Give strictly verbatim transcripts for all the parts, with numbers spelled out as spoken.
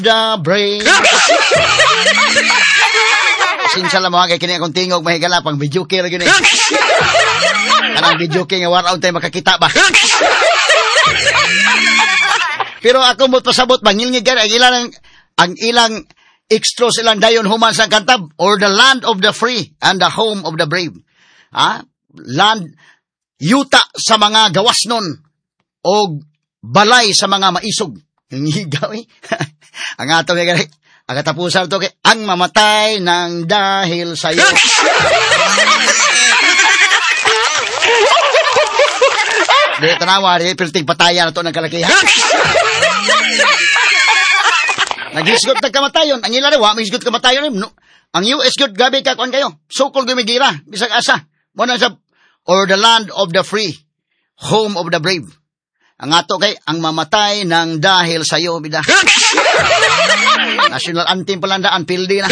the brain. Sinsya lang mga kay kini akong tingog mahigala pang video kay lagi ni. Kanang video kay nga wala tayo makakita ba. Pero ako mo pasabot bangilngig ang ilang ang ilang extros ilang dayon human sa kantab or the land of the free and the home of the brave. Ha? Land yuta sa mga gawas nun o balay sa mga maisog. Hingigaw eh. Ang ato may gani. Ang katapusan ito kay ang mamatay ng dahil sa'yo. Di tanawa, di pilting patayan na ito ng kalakihan. Nag-isgot na kamatayon. Ang ilan wa, may isgot kamatayon. No. Ang U S good, gabi ka kuan kayo. So-called gumigira. Bisag asa. Muna sa, or the land of the free, home of the brave. Ang ato kay, ang mamatay ng dahil sa'yo, bida. National anthem palandaan, pildi na.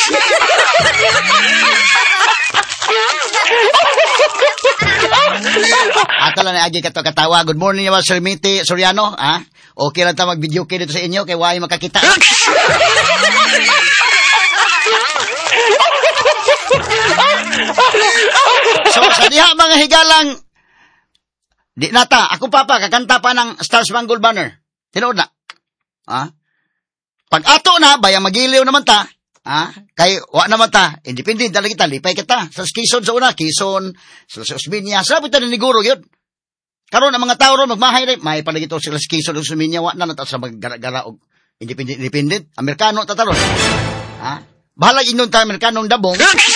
Ato lang na agi kato katawa. Good morning naman, Sir Miti Soriano. Ha? Okay lang ta mag-video kay dito sa inyo, kay why makakita. So, sa diha mga higalang, di nata, ako papa, kakanta pa ng Star Spangled Banner. Tinood na. Ha? Pag ato na, bayang magiliw naman ta, ha? Kay, wa naman ta, independent talaga kita, lipay kita. Sa Quezon sa una, Quezon, sa Osminia, sabi ito ni Guro yun. Karon ang mga tao ron, magmahay rin, may palagito sila sa Quezon, Osminia, wa na natas sa mag-gara-gara o independent, independent, Amerikano tataron. Ha? Bahala inon tayo, Amerikanong dabong.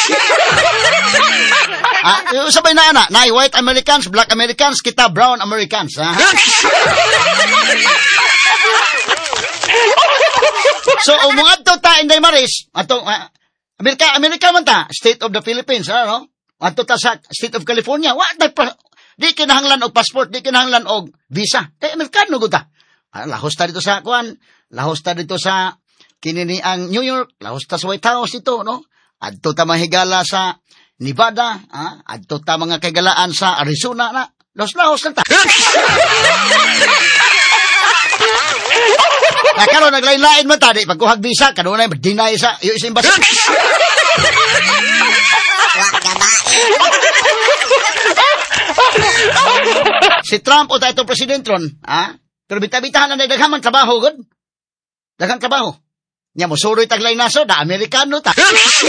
Ah, sabay na ana, na white Americans, black Americans, kita brown Americans, ha? So, umungad to ta Inday Maris, ato uh, Amerika, Amerika man ta, State of the Philippines, ano? Ato ta sa State of California, wa ta di kinahanglan og passport, di kinahanglan og visa. Kay Amerikano gud ta. Ah, lahos ta dito sa kuan, lahos ta dito sa kinini ang New York, lahos ta sa White House ito, no? Adto ta mahigala sa Nevada, ah, adto ta mga kagalaan sa Arizona na. Lahos-lahos lang ta. Na karon naglain-lain man ta di pagkuhag visa kanunay deny sa U S Embassy. Si Trump o ta itong president ron, ha? Pero bita-bitahan na daghaman trabaho gud. Daghang trabaho. Nya mo suroy taglay naso da Amerikano ta.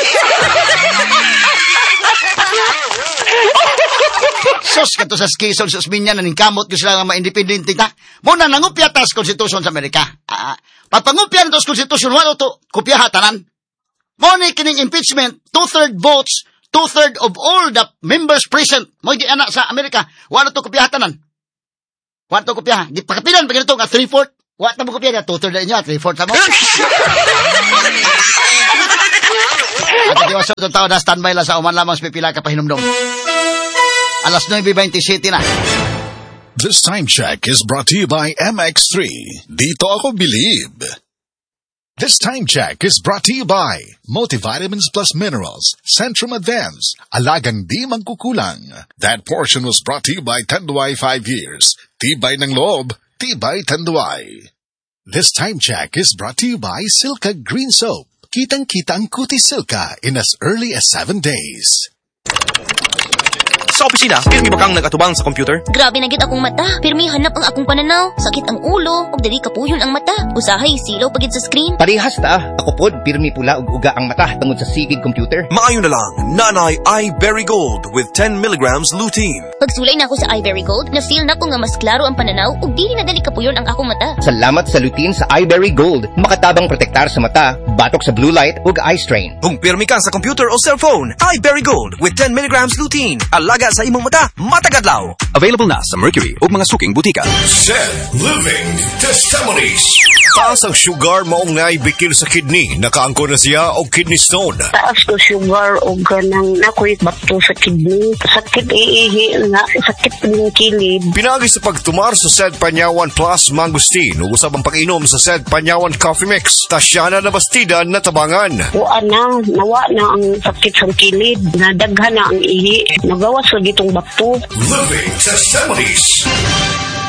Sos kato sa Quezon sa Osminia na ningkamot ko sila nga ma-independente ta. Muna nangupya ta sa konstitusyon sa Amerika. Ah, pagpangupya nito sa konstitusyon, wala to kupya hatanan. Muna kining impeachment, two-third votes, two-third of all the members present, mo di anak sa Amerika, wala to kupya hatanan. Wala to kupya. Di pakapilan pag ito nga three-fourth, wala na mo kupya na two-third na inyo, three-fourth na mo. At diwaso itong tao na standby lang sa uman lamang sa pipila ka pahinumdom. Alas nine twenty-seven na. This time check is brought to you by M X three. Dito ako believe. This time check is brought to you by Multivitamins Plus Minerals, Centrum Advance, Alagang Di Magkukulang. That portion was brought to you by Tanduay five years. Tibay ng loob, Tibay Tanduay. This time check is brought to you by Silka Green Soap. Kitang-kita ang Kuti Silka in as early as seven days. Sa opisina, pirmi ba kang nagatubang sa computer? Grabe na gid akong mata. Pirmi hanap ang akong pananaw. Sakit ang ulo, ug dili kapuyon ang mata. Usahay silaw pagid sa screen. Parehas ta. Ako pod pirmi pula ug uga ang mata tungod sa sigid computer. Maayo na lang, Nanay iBerry Gold with ten milligrams lutein. Pagsulay na ako sa iBerry Gold, na-feel na ko nga mas klaro ang pananaw ug dili na dali kapuyon ang akong mata. Salamat sa lutein sa iBerry Gold. Makatabang protektar sa mata, batok sa blue light ug eye strain. Kung pirmi ka sa computer o cellphone, iBerry Gold with ten milligrams lutein. Alaga sa imong mata, matagadlaw. Available na sa Mercury ug mga suking butika. Said Living Testimonies. Taas ang sugar maong naibikil sa kidney. Nakaangko na siya o kidney stone. Taas ko sugar o ganang nakoy bato sa kidney. Sakit iihi nga, sakit ng kilid. Pinagi sa pagtumar sa Said Panyawan Plus Mangustin. Usab ang pag-inom sa Said Panyawan Coffee Mix. Tasyana na bastida na tabangan. Wa na, nawa na ang sakit sa kilid. Nadaghan na ang ihi. Nagawas lagi itong bato. Living Testimonies.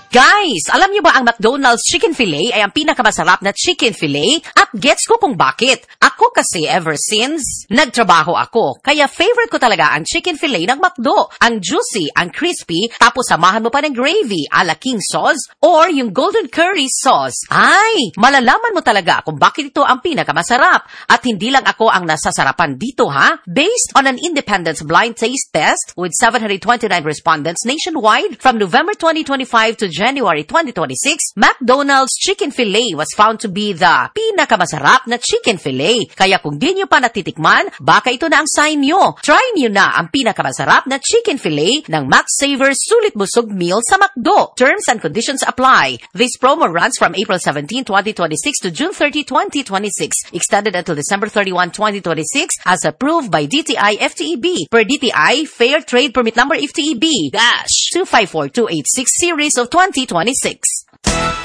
Guys, alam niyo ba ang McDonald's Chicken Filet ay ang pinakamasarap na chicken filet? At gets ko kung bakit. Ako kasi ever since nagtrabaho ako, kaya favorite ko talaga ang chicken filet ng McDo. Ang juicy, ang crispy, tapos samahan mo pa ng gravy, ala king sauce, or yung golden curry sauce. Ay, malalaman mo talaga kung bakit ito ang pinakamasarap. At hindi lang ako ang nasasarapan dito, ha? Based on an independent blind taste test with seven hundred twenty-nine respondents nationwide from November twenty twenty-five to January twenty twenty-six, McDonald's Chicken Filet was found to be the pinakamasarap na chicken filet. Kaya kung di nyo pa natitikman, baka ito na ang sign nyo. Try nyo na ang pinakamasarap na chicken filet ng Max Savers Sulit Busog Meal sa McDo. Terms and conditions apply. This promo runs from April seventeenth, twenty twenty-six to June thirtieth, twenty twenty-six. Extended until December thirty-first, twenty twenty-six as approved by D T I F T E B. Per D T I, Fair Trade Permit Number F T E B dash two five four two eight six series of twenty twenty-six.